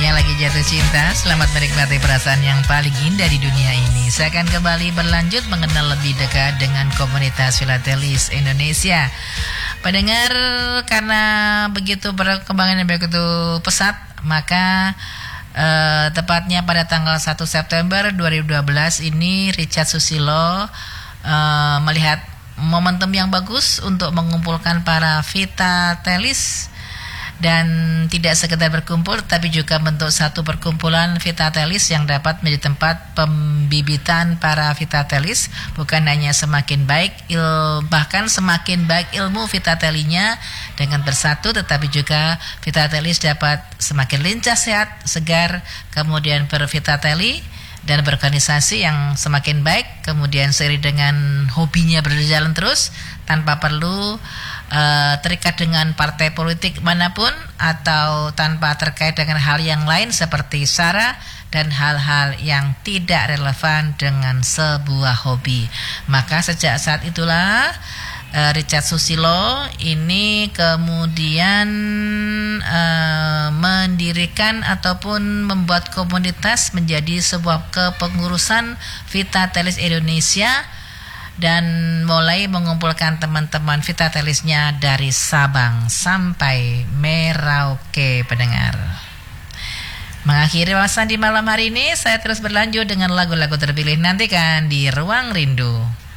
yang lagi jatuh cinta, selamat menikmati perasaan yang paling indah di dunia ini. Saya akan kembali berlanjut mengenal lebih dekat dengan komunitas filatelis Indonesia. Pendengar, karena begitu perkembangan yang begitu pesat, maka tepatnya pada tanggal 1 September 2012 ini Richard Susilo melihat momentum yang bagus untuk mengumpulkan para filatelis. Dan tidak sekedar berkumpul, tapi juga bentuk satu perkumpulan filatelis yang dapat menjadi tempat pembibitan para filatelis. Bukan hanya semakin baik, bahkan semakin baik ilmu filatelinya dengan bersatu, tetapi juga filatelis dapat semakin lincah, sehat, segar, kemudian berfilateli dan berorganisasi yang semakin baik, kemudian seiring dengan hobinya berjalan terus tanpa perlu terikat dengan partai politik manapun atau tanpa terkait dengan hal yang lain seperti sara dan hal-hal yang tidak relevan dengan sebuah hobi. Maka sejak saat itulah Richard Susilo ini kemudian mendirikan ataupun membuat komunitas menjadi sebuah kepengurusan filatelis Indonesia dan mulai mengumpulkan teman-teman filatelisnya dari Sabang sampai Merauke, pendengar. Mengakhiri wawasan di malam hari ini, saya terus berlanjut dengan lagu-lagu terpilih. Nantikan di Ruang Rindu.